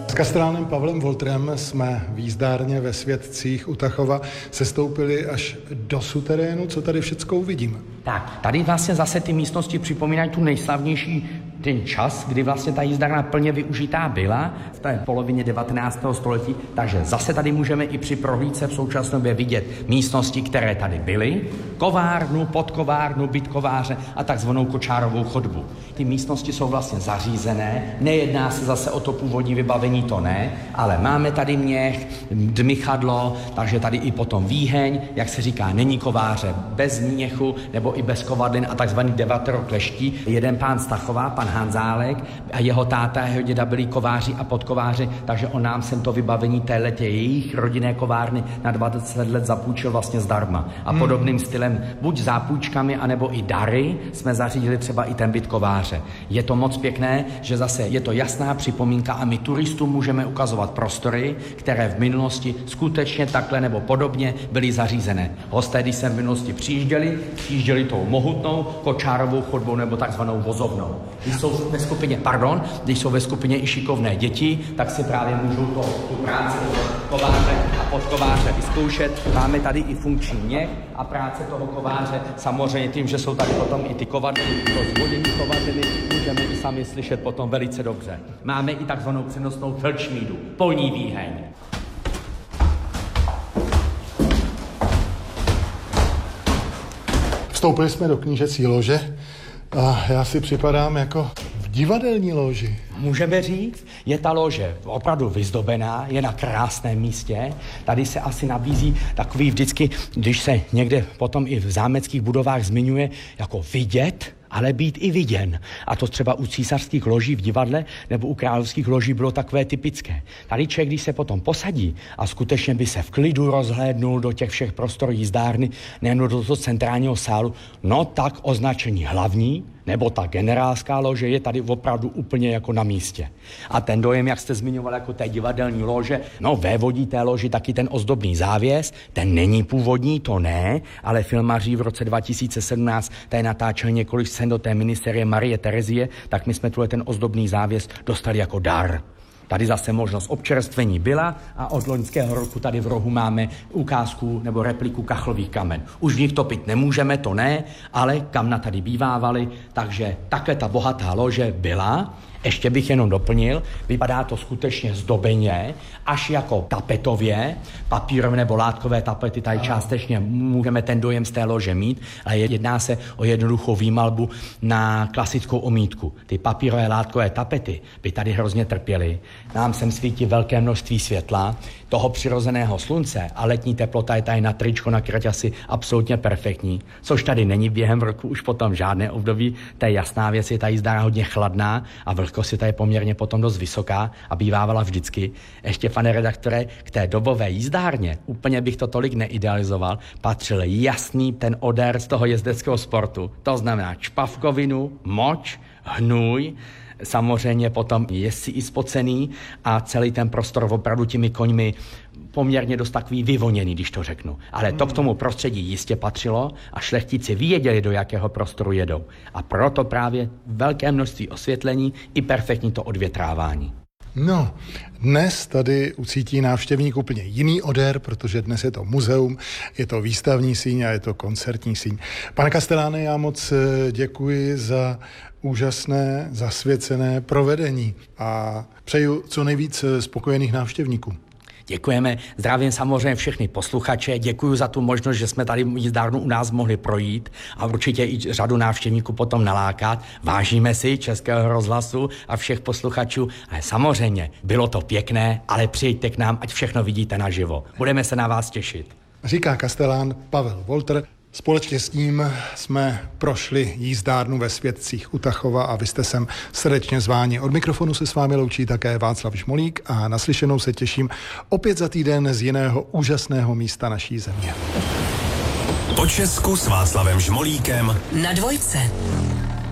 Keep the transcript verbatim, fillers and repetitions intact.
S kastelánem Pavlem Woltrem jsme v jízdárně ve Světcích u Tachova sestoupili až do suterénu. Co tady všecko uvidíme? Tak, tady vlastně zase ty místnosti připomínají tu nejslavnější ten čas, kdy vlastně ta jízdárna plně využitá byla v té polovině devatenáctého století, takže zase tady můžeme i při prohlídce v současné době vidět místnosti, které tady byly, kovárnu, podkovárnu, byt kováře a takzvanou kočárovou chodbu. Ty místnosti jsou vlastně zařízené, nejedná se zase o to původní vybavení, to ne, ale máme tady měch, dmychadlo, takže tady i potom výheň, jak se říká, není kováře bez měchu nebo i bez kovadlin a takzvaný devatero kleští. Jeden pán z Tachova, pan Hanzálek a jeho táta, jeho děda byli kováři a podkováři, takže on nám sem to vybavení téhletě jejich rodinné kovárny na dvacet let zapůjčil vlastně zdarma. A hmm. podobným stylem, buď zápůjčkami, anebo i dary, jsme zařídili třeba i ten byt kováře. Je to moc pěkné, že zase je to jasná připomínka a my turistům můžeme ukazovat prostory, které v minulosti skutečně takhle nebo podobně byly zařízené. Hosté, když sem v minulosti přijížděli, přijížděli tou mohutnou kočárovou chodbou nebo takzvanou vozovnou. Když jsou ve skupině, pardon, když jsou ve skupině i šikovné děti, tak si právě můžou to, tu práci kováře a podkováře vyzkoušet. Máme tady i funkční měch a práce toho kováře, samozřejmě tím, že jsou tady potom i ty kovadliny, to zvodění kovadliny, můžeme i sami slyšet potom velice dobře. Máme i takzvanou přenosnou felčmídu, polní výheň. Vstoupili jsme do knížecí lože a já si připadám jako v divadelní loži. Můžeme říct, je ta lože opravdu vyzdobená, je na krásném místě. Tady se asi nabízí takový vždycky, když se někde potom i v zámeckých budovách zmiňuje, jako vidět, ale být i viděn. A to třeba u císařských loží v divadle nebo u královských loží bylo takové typické. Tady člověk, když se potom posadí a skutečně by se v klidu rozhlédnul do těch všech prostor jízdárny, nejen do toho centrálního sálu, no tak označení hlavní nebo ta generálská lože je tady opravdu úplně jako na místě. A ten dojem, jak jste zmiňoval jako té divadelní lože, no vévodí té loži taky ten ozdobný závěs, ten není původní, to ne, ale filmaří v roce dva tisíce sedmnáct tady natáčel několik scén do té miniserie Marie Terezie, tak my jsme tuhle ten ozdobný závěs dostali jako dar. Tady zase možnost občerstvení byla a od loňského roku tady v rohu máme ukázku nebo repliku kachlových kamen. Už v nich topit nemůžeme, to ne, ale kamna tady bývávaly, takže takhle ta bohatá lože byla. Ještě bych jenom doplnil, vypadá to skutečně zdobeně, až jako tapetově, papírové nebo látkové tapety, tady částečně můžeme ten dojem z té lože mít, ale jedná se o jednoduchou výmalbu na klasickou omítku. Ty papírové látkové tapety by tady hrozně trpěly. Nám sem svítí velké množství světla, toho přirozeného slunce a letní teplota je tady na tričko, na kraťasy absolutně perfektní, což tady není během roku už potom žádné období, to je jasná věc, je ta jízdárna hodně chladná a vlhkost je tady poměrně potom dost vysoká a bývávala vždycky. Ještě, pane redaktore, k té dobové jízdárně, úplně bych to tolik neidealizoval, patřil jasný ten odér z toho jezdeckého sportu. To znamená čpavkovinu, moč, hnůj, samozřejmě potom jezdci i spocený a celý ten prostor opravdu těmi koňmi poměrně dost takový vyvoněný, když to řeknu. Ale to k tomu prostředí jistě patřilo a šlechtici věděli, do jakého prostoru jedou. A proto právě velké množství osvětlení i perfektní to odvětrávání. No, dnes tady ucítí návštěvník úplně jiný odér, protože dnes je to muzeum, je to výstavní síň a je to koncertní síň. Pane Kasteláne, já moc děkuji za úžasné, zasvěcené provedení a přeju co nejvíc spokojených návštěvníků. Děkujeme, zdravím samozřejmě všechny posluchače, děkuji za tu možnost, že jsme tady jízdárnu u nás mohli projít a určitě i řadu návštěvníků potom nalákat. Vážíme si Českého rozhlasu a všech posluchačů, ale samozřejmě bylo to pěkné, ale přijďte k nám, ať všechno vidíte naživo. Budeme se na vás těšit. Říká kastelán Pavel Wolter. Společně s ním jsme prošli jízdárnu ve Světcích u Tachova a vy jste sem srdečně zváni. Od mikrofonu se s vámi loučí také Václav Žmolík a naslyšenou se těším opět za týden z jiného úžasného místa naší země. Po Česku s Václavem Žmolíkem na dvojce.